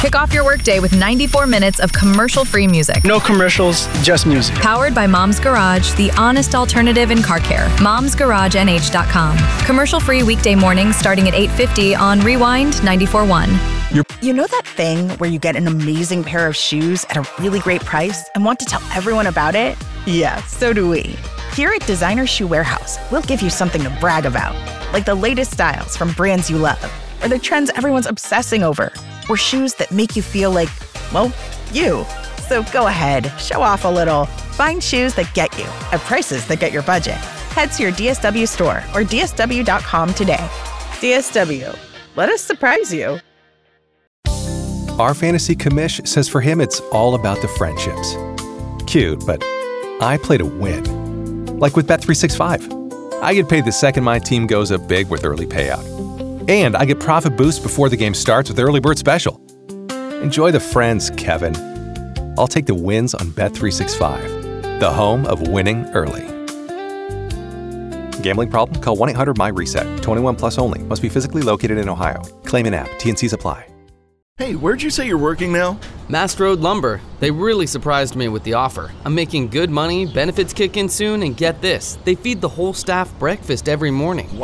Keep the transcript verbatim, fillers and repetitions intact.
Kick off your workday with ninety-four minutes of commercial-free music. No commercials, just music. Powered by Mom's Garage, the honest alternative in car care. moms garage n h dot com. Commercial-free weekday mornings starting at eight fifty on Rewind ninety-four point one. You know that thing where you get an amazing pair of shoes at a really great price and want to tell everyone about it? Yeah, so do we. Here at Designer Shoe Warehouse, we'll give you something to brag about, like the latest styles from brands you love, or the trends everyone's obsessing over, or shoes that make you feel like, well, you. So go ahead, show off a little. Find shoes that get you at prices that get your budget. Head to your D S W store or D S W dot com today. D S W, let us surprise you. Our fantasy commish says for him it's all about the friendships. Cute, but I play to win. Like with Bet three sixty-five. I get paid the second my team goes up big with early payout. And I get profit boost before the game starts with Early Bird Special. Enjoy the friends, Kevin. I'll take the wins on Bet three sixty-five, the home of winning early. Gambling problem? Call one eight hundred M Y reset. twenty-one plus only. Must be physically located in Ohio. Claim in app. T N Cs apply. Hey, where'd you say you're working now? Mast Road Lumber. They really surprised me with the offer. I'm making good money, benefits kick in soon, and get this. They feed the whole staff breakfast every morning. Wow.